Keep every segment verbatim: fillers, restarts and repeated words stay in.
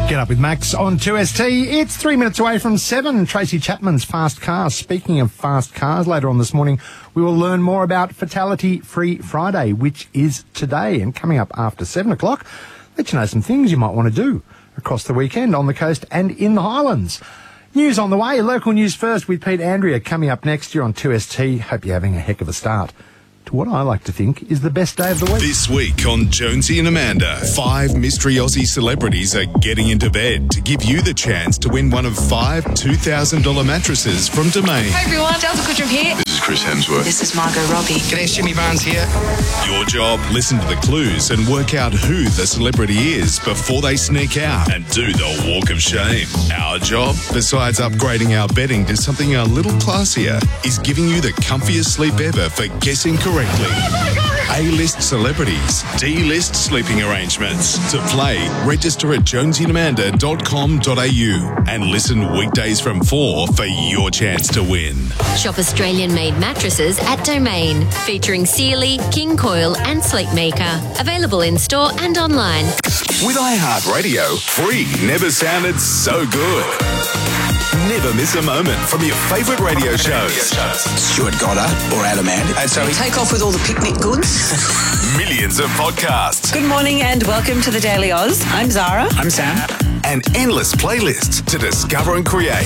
Get up with Max on two S T. It's three minutes away from seven. Tracy Chapman's Fast Cars. Speaking of fast cars, later on this morning, we will learn more about Fatality Free Friday, which is today. And coming up after seven o'clock, let you know some things you might want to do across the weekend on the coast and in the Highlands. News on the way. Local news first with Pete Andrea coming up next year on two S T. Hope you're having a heck of a start to what I like to think is the best day of the week. This week on Jonesy and Amanda, five mystery Aussie celebrities are getting into bed to give you the chance to win one of five two thousand dollars mattresses from Domain. Hey everyone, Delta Kudrum here. This is Chris Hemsworth. This is Margot Robbie. G'day, Jimmy Barnes here. Your job, listen to the clues and work out who the celebrity is before they sneak out and do the walk of shame. Our job, besides upgrading our bedding to something a little classier, is giving you the comfiest sleep ever for guessing correctly. A-list celebrities, D-list sleeping arrangements. To play, register at jonesy and amanda dot com dot a u and listen weekdays from four for your chance to win. Shop Australian-made mattresses at Domain, featuring Sealy, King Coil and Sleepmaker. Available in-store and online. With iHeartRadio, free never sounded so good. Never miss a moment from your favourite radio shows. Stuart Goddard or Adam Ant. And so we take off with all the picnic goods. Millions of podcasts. Good morning and welcome to the Daily Oz. I'm Zara. I'm Sam. And endless playlists to discover and create.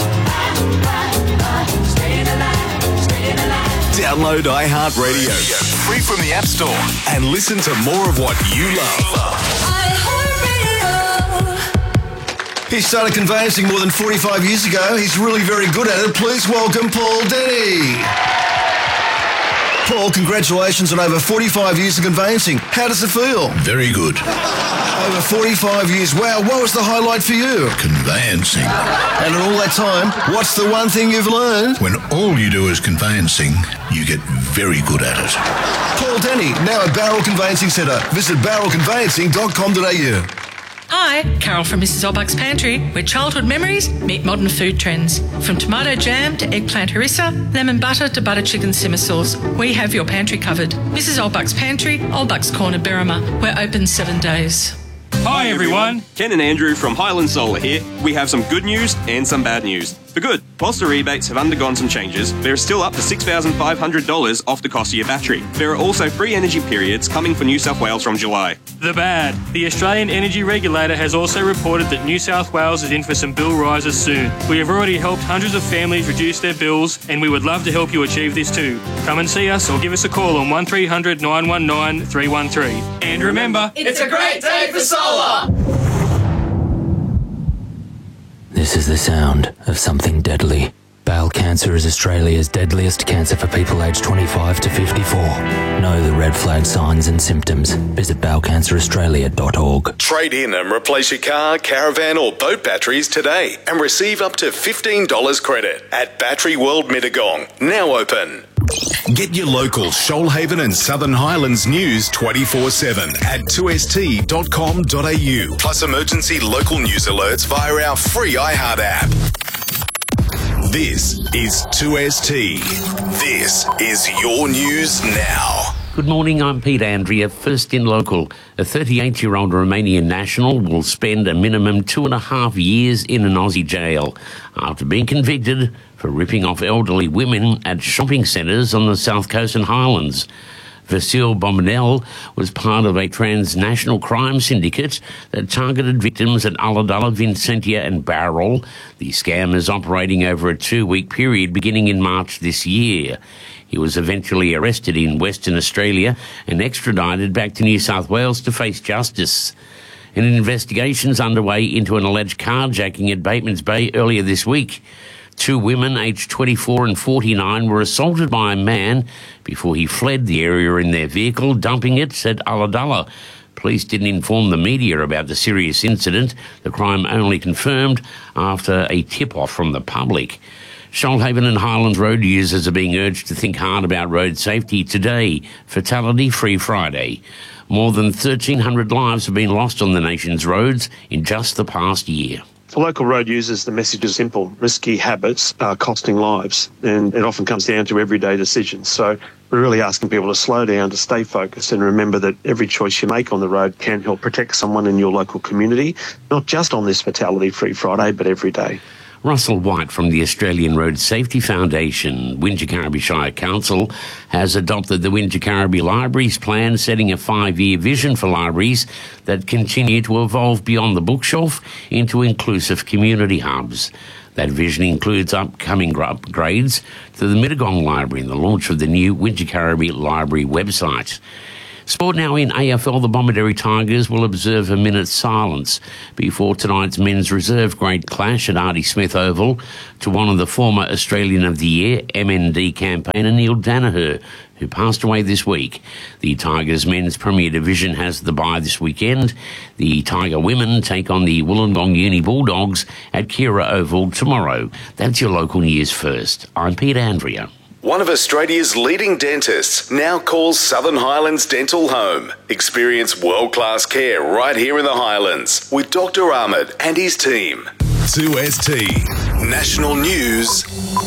Download iHeartRadio, free from the App Store, and listen to more of what you love. He started conveyancing more than forty-five years ago. He's really very good at it. Please welcome Paul Denny. Paul, congratulations on over forty-five years of conveyancing. How does it feel? Very good. Over forty-five years. Wow, what was the highlight for you? Conveyancing. And in all that time, what's the one thing you've learned? When all you do is conveyancing, you get very good at it. Paul Denny, now at Barrel Conveyancing Centre. Visit barrel conveyancing dot com dot a u. Hi, Carol from Missus Olbach's Pantry, where childhood memories meet modern food trends. From tomato jam to eggplant harissa, lemon butter to butter chicken simmer sauce, we have your pantry covered. Missus Olbach's Pantry, Olbach's Corner, Berrima. We're open seven days. Hi everyone, Ken and Andrew from Highland Solar here. We have some good news and some bad news. For good, whilst the rebates have undergone some changes, there is still up to six thousand five hundred dollars off the cost of your battery. There are also free energy periods coming for New South Wales from July. The bad. The Australian Energy Regulator has also reported that New South Wales is in for some bill rises soon. We have already helped hundreds of families reduce their bills, and we would love to help you achieve this too. Come and see us or give us a call on one three hundred nine one nine three one three. And remember, it's a great day for solar! This is the sound of something deadly. Bowel cancer is Australia's deadliest cancer for people aged twenty-five to fifty-four. Know the red flag signs and symptoms. Visit bowel cancer australia dot org. Trade in and replace your car, caravan or boat batteries today and receive up to fifteen dollars credit at Battery World Mittagong. Now open. Get your local Shoalhaven and Southern Highlands news twenty-four seven at two s t dot com dot a u. Plus emergency local news alerts via our free iHeart app. This is two S T. This is your news now. Good morning, I'm Pete Andrea. First in local, a thirty-eight-year-old Romanian national will spend a minimum two and a half years in an Aussie jail after being convicted for ripping off elderly women at shopping centres on the South Coast and Highlands. Vasil Bombonel was part of a transnational crime syndicate that targeted victims at Ulladulla, Vincentia and Bowral. The scam is operating over a two-week period beginning in March this year. He was eventually arrested in Western Australia and extradited back to New South Wales to face justice. An investigation's underway into an alleged carjacking at Batemans Bay earlier this week. Two women, aged twenty-four and forty-nine, were assaulted by a man before he fled the area in their vehicle, dumping it at Ulladulla. Police didn't inform the media about the serious incident. The crime only confirmed after a tip-off from the public. Shoalhaven and Highlands road users are being urged to think hard about road safety today, Fatality Free Friday. More than thirteen hundred lives have been lost on the nation's roads in just the past year. For local road users, the message is simple. Risky habits are costing lives, and it often comes down to everyday decisions. So we're really asking people to slow down, to stay focused, and remember that every choice you make on the road can help protect someone in your local community, not just on this Fatality-Free Friday, but every day. Russell White from the Australian Road Safety Foundation. Wingecarribee Shire Council has adopted the Wingecarribee Libraries Plan, setting a five-year vision for libraries that continue to evolve beyond the bookshelf into inclusive community hubs. That vision includes upcoming upgrades to the Mittagong Library and the launch of the new Wingecarribee Library website. Sport now in A F L. The Bomaderry Tigers will observe a minute's silence before tonight's men's reserve grade clash at Artie Smith Oval to honour the former Australian of the Year M N D campaigner Neil Danaher, who passed away this week. The Tigers men's Premier Division has the bye this weekend. The Tiger women take on the Wollongong Uni Bulldogs at Kira Oval tomorrow. That's your local news first. I'm Pete Andrea. One of Australia's leading dentists now calls Southern Highlands Dental home. Experience world-class care right here in the Highlands with Doctor Ahmed and his team. two S T National News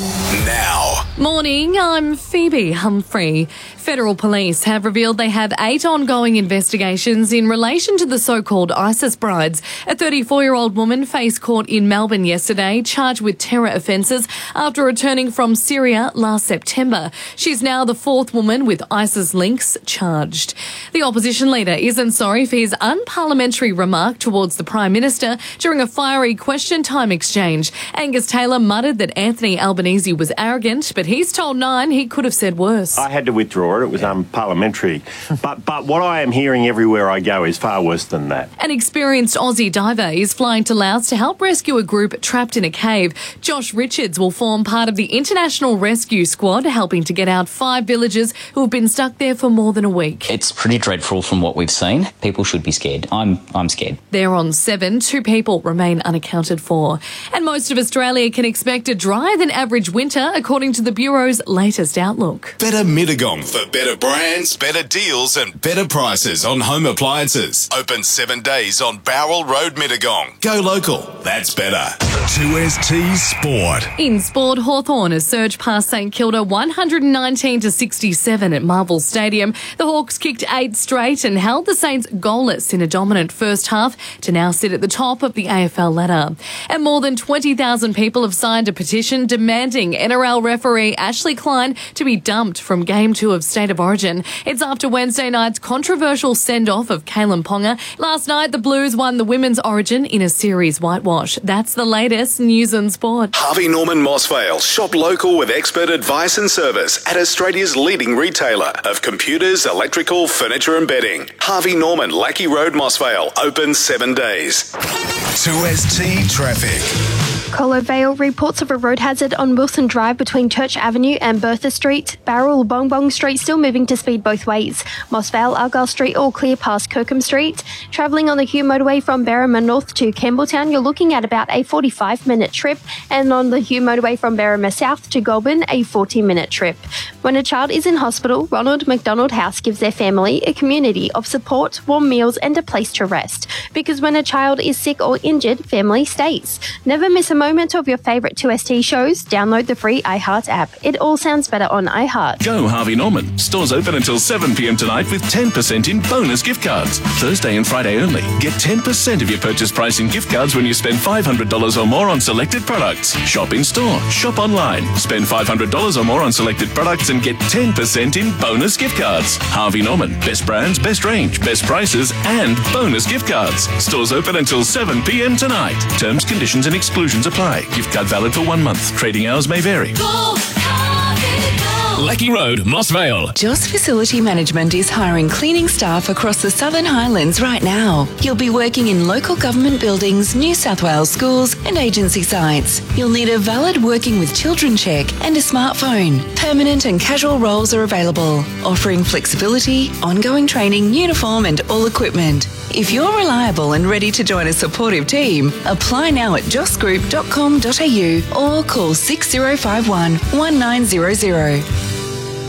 now. Morning, I'm Phoebe Humphrey. Federal police have revealed they have eight ongoing investigations in relation to the so-called ISIS brides. A thirty-four-year-old woman faced court in Melbourne yesterday, charged with terror offences after returning from Syria last September. She's now the fourth woman with ISIS links charged. The opposition leader isn't sorry for his unparliamentary remark towards the Prime Minister during a fiery question time exchange. Angus Taylor muttered that Anthony Albanese was arrogant, but he's told Nine he could have said worse. I had to withdraw it. It was unparliamentary. but but what I am hearing everywhere I go is far worse than that. An experienced Aussie diver is flying to Laos to help rescue a group trapped in a cave. Josh Richards will form part of the International Rescue Squad, helping to get out five villagers who have been stuck there for more than a week. It's pretty dreadful from what we've seen. People should be scared. I'm I'm scared. They're on seven. Two people remain unaccounted for. And most of Australia can expect a drier than average winter, according to the Bureau's latest outlook. Better Mittagong for better brands, better deals and better prices on home appliances. Open seven days on Bowral Road, Mittagong. Go local. That's better. two S T Sport. In sport, Hawthorn has surged past St Kilda one hundred nineteen to sixty-seven at Marvel Stadium. The Hawks kicked eight straight and held the Saints goalless in a dominant first half to now sit at the top of the A F L ladder. And more than twenty thousand people have signed a petition demanding N R L referee Ashley Klein to be dumped from Game two of State of Origin. It's after Wednesday night's controversial send-off of Kalen Ponga. Last night, the Blues won the Women's Origin in a series whitewash. That's the latest news and sport. Harvey Norman Mossvale. Shop local with expert advice and service at Australia's leading retailer of computers, electrical, furniture and bedding. Harvey Norman, Lackey Road, Mossvale. Open seven days. two S T Traffic. Colo Vale reports of a road hazard on Wilson Drive between Church Avenue and Bertha Street. Barrel Bongbong Street still moving to speed both ways. Mossvale, Argyle Street all clear past Kirkham Street. Travelling on the Hugh Motorway from Berrima North to Campbelltown, you're looking at about a forty-five minute trip. And on the Hugh Motorway from Berrima South to Goulburn, a forty minute trip. When a child is in hospital, Ronald McDonald House gives their family a community of support, warm meals and a place to rest. Because when a child is sick or injured, family stays. Never miss a moment of your favourite two S T shows. Download the free iHeart app. It all sounds better on iHeart. Go Harvey Norman. Stores open until seven p m tonight with ten percent in bonus gift cards. Thursday and Friday only. Get ten percent of your purchase price in gift cards when you spend five hundred dollars or more on selected products. Shop in store. Shop online. Spend five hundred dollars or more on selected products and get ten percent in bonus gift cards. Harvey Norman. Best brands, best range, best prices and bonus gift cards. Stores open until seven p m tonight. Terms, conditions and exclusions apply. Gift card valid for one month. Trading hours may vary. Go, Harvey, go. Lackey Road, Mossvale. Joss Facility Management is hiring cleaning staff across the Southern Highlands right now. You'll be working in local government buildings, New South Wales schools and agency sites. You'll need a valid working with children check and a smartphone. Permanent and casual roles are available, offering flexibility, ongoing training, uniform and all equipment. If you're reliable and ready to join a supportive team, apply now at joss group dot com dot a u or call six zero five one, one nine zero zero.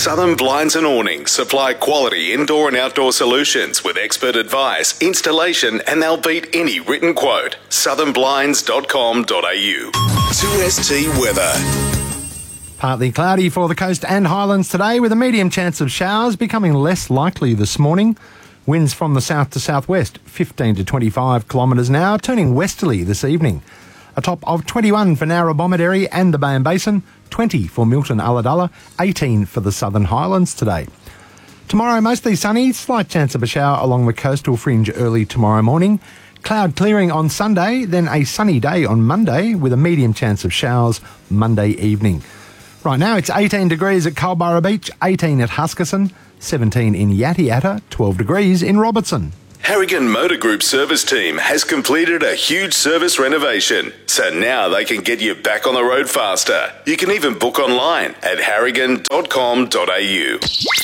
Southern Blinds and Awnings supply quality indoor and outdoor solutions with expert advice, installation, and they'll beat any written quote. southern blinds dot com dot a u. two S T weather. Partly cloudy for the coast and highlands today, with a medium chance of showers becoming less likely this morning. Winds from the south to southwest, fifteen to twenty-five kilometres an hour, turning westerly this evening. A top of twenty-one for Narrabomberry and the Bayern Basin, twenty for Milton Ulladulla, eighteen for the Southern Highlands today. Tomorrow mostly sunny, slight chance of a shower along the coastal fringe early tomorrow morning. Cloud clearing on Sunday, then a sunny day on Monday with a medium chance of showers Monday evening. Right now it's eighteen degrees at Culburra Beach, eighteen at Huskisson, seventeen in Yatti Yatta, twelve degrees in Robertson. Harrigan Motor Group service team has completed a huge service renovation, so now they can get you back on the road faster. You can even book online at harrigan dot com dot a u.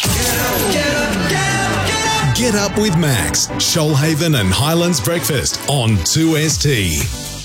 Get up with Max, Shoalhaven and Highlands Breakfast on two S T.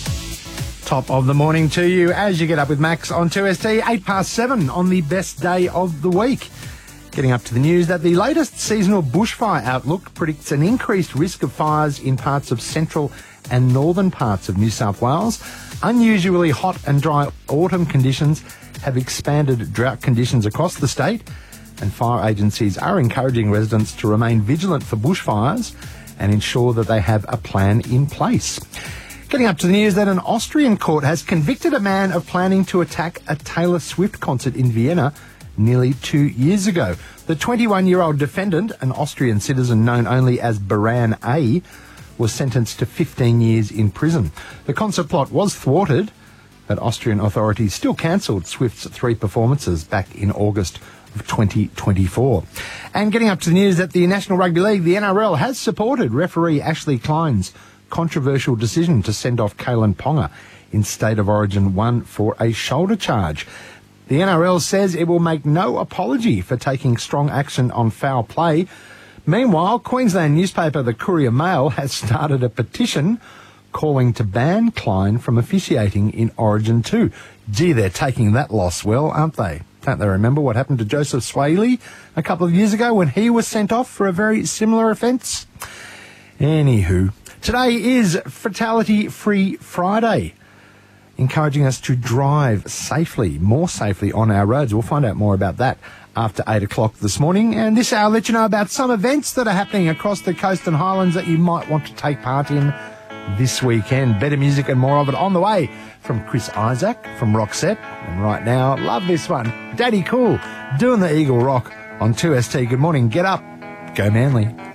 Top of the morning to you as you get up with Max on two S T, eight past seven on the best day of the week. Getting up to the news that the latest seasonal bushfire outlook predicts an increased risk of fires in parts of central and northern parts of New South Wales. Unusually hot and dry autumn conditions have expanded drought conditions across the state, and fire agencies are encouraging residents to remain vigilant for bushfires and ensure that they have a plan in place. Getting up to the news that an Austrian court has convicted a man of planning to attack a Taylor Swift concert in Vienna nearly two years ago. The twenty-one-year-old defendant, an Austrian citizen known only as Baran A, was sentenced to fifteen years in prison. The concert plot was thwarted, but Austrian authorities still cancelled Swift's three performances back in August of twenty twenty-four. And getting up to the news that the National Rugby League, the N R L, has supported referee Ashley Klein's controversial decision to send off Kalen Ponga in State of Origin one for a shoulder charge. The N R L says it will make no apology for taking strong action on foul play. Meanwhile, Queensland newspaper The Courier Mail has started a petition calling to ban Klein from officiating in Origin two. Gee, they're taking that loss well, aren't they? Don't they remember what happened to Joseph Swaley a couple of years ago when he was sent off for a very similar offence? Anywho, today is Fatality Free Friday, encouraging us to drive safely, more safely on our roads. We'll find out more about that after eight o'clock this morning. And this hour, I'll let you know about some events that are happening across the coast and highlands that you might want to take part in this weekend. Better music and more of it on the way from Chris Isaac from Roxette. And right now, love this one, Daddy Cool, doing the Eagle Rock on two S T. Good morning, get up, go Manly.